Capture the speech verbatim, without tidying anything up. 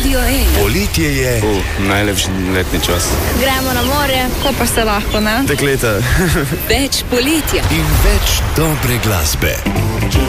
Radio ena. Poletje je uh, najlepši letni čas. Gremo na morje, ko pa se lahko, ne? Dekleta. Več poletja in več dobre glasbe.